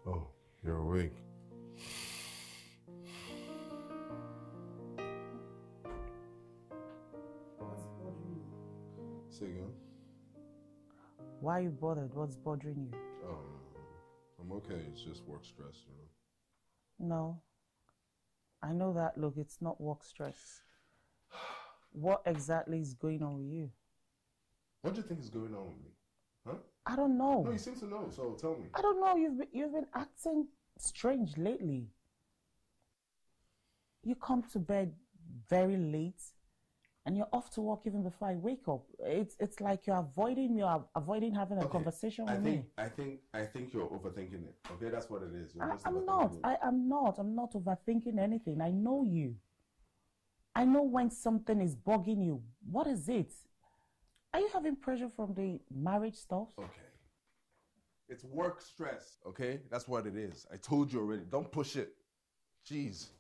Oh, you're awake. What's bothering you? Say again? Why are you bothered? What's bothering you? I'm okay. It's just work stress, you know. No. I know that. Look, it's not work stress. What exactly is going on with you? What do you think is going on with me? Huh? I don't know. No, you seem to know, so tell me. I don't know. You've been acting strange lately. You come to bed very late and you're off to work even before I wake up. It's like you're avoiding me or avoiding having a conversation with me. I think you're overthinking it. Okay, that's what it is. You're just I'm overthinking not. it. I'm not. I'm not overthinking anything. I know you. I know when something is bugging you. What is it? Are you having pressure from the marriage stuff? Okay. It's work stress, okay? That's what it is. I told you already. Don't push it. Jeez.